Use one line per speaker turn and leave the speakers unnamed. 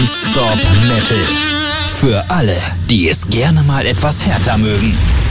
Stop Metal. Für alle, die es gerne mal etwas härter mögen.